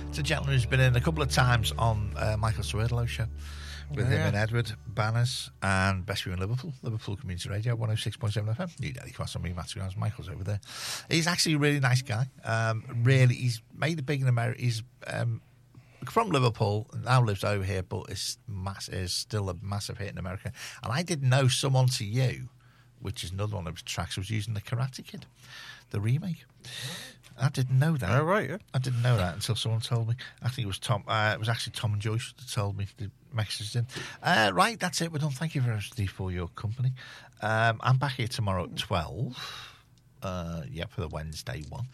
It's a gentleman who's been in a couple of times on Michael Swerdlow show with him and Edward Banners and Best View in Liverpool Community Radio 106.7 FM. New Delhi Cross on me, Matt Grimes. Michael's over there. He's actually a really nice guy. He's made it big in America. He's from Liverpool, now lives over here, but is still a massive hit in America. And I didn't know Someone to You, which is another one of his tracks, was using the Karate Kid, the remake. I didn't know that. Oh, right, yeah. I didn't know that until someone told me. I think it was Tom. It was actually Tom and Joyce that told me, the messaged in. Right, that's it. We're done. Thank you very much, Steve, for your company. I'm back here tomorrow at 12. For the Wednesday one.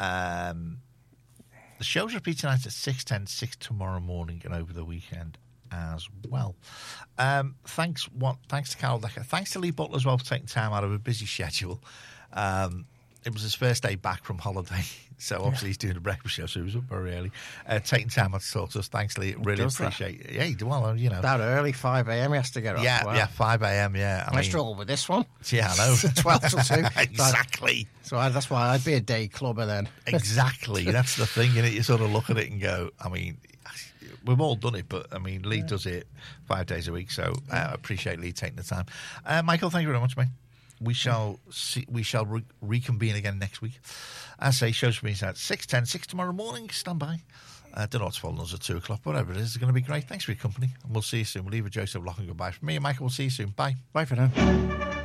The show's repeating tonight at 6:10, 6 tomorrow morning, and over the weekend as well. Thanks to Carol Decker. Thanks to Lee Butler as well for taking time out of a busy schedule. It was his first day back from holiday, so obviously he's doing a breakfast show, so he was up very early. Taking time out to talk to us. Thanks, Lee. Really appreciate it. Yeah, well, you know. That early, 5 a.m. he has to get up. Yeah, 5 a.m, yeah. I struggle with this one. Yeah, I know. 12 till 2. Exactly. So that's why I'd be a day clubber then. Exactly. That's the thing, innit? You sort of look at it and go, I mean, we've all done it, but I mean, Lee does it 5 days a week, so I appreciate Lee taking the time. Michael, thank you very much, mate. We shall reconvene again next week. As I say, shows for me at 6:10, 6 tomorrow morning. Stand by. Don't know what's following us at 2 o'clock. Whatever it is, it's going to be great. Thanks for your company, and we'll see you soon. We'll leave with Joseph Lock and goodbye from me and Michael. We'll see you soon. Bye. Bye for now.